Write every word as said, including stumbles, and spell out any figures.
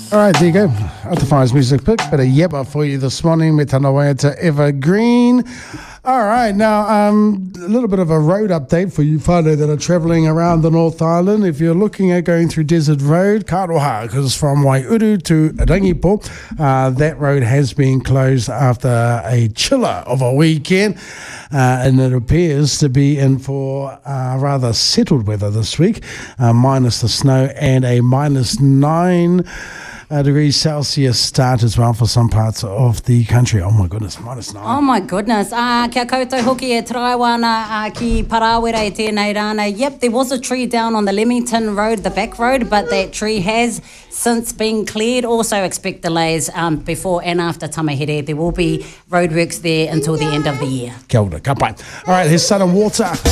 All right, there you go. Otherwise music pick, bit of yabba for you this morning. Me tana wai to Evergreen. All right, now um, a little bit of a road update for you whānau that are travelling around the North Island. If you're looking at going through Desert Road, Karoha, because it's from Waiuru to Rangipo, uh, that road has been closed after a chiller of a weekend, uh, and it appears to be in for uh, rather settled weather this week, uh, minus the snow and a minus nine Uh, degrees Celsius start as well for some parts of the country. Oh my goodness, minus nine. Oh my goodness. Uh, kia koutou hoki e Taraiwana uh, ki Parawera e tēnei rāna. Yep, there was a tree down on the Leamington Road, the back road, but that tree has since been cleared. Also expect delays um, before and after Tamahere. There will be roadworks there until the end of the year. Kia ora, ka pai. All right, here's Sun and Water.